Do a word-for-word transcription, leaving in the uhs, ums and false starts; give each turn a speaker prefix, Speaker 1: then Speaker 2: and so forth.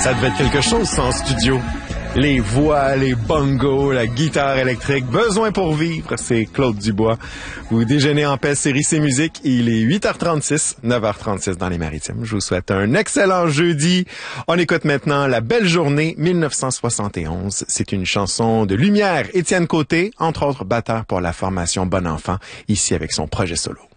Speaker 1: Ça devait être quelque chose, ça, en studio. Les voix, les bongos, la guitare électrique, besoin pour vivre, c'est Claude Dubois. Vous déjeunez en paix, série C'est Musique. Il est huit heures trente-six, neuf heures trente-six dans les Maritimes. Je vous souhaite un excellent jeudi. On écoute maintenant La Belle Journée, mille neuf cent soixante et onze. C'est une chanson de Lumière, Étienne Côté, entre autres batteur pour la formation Bon Enfant, ici avec son projet solo.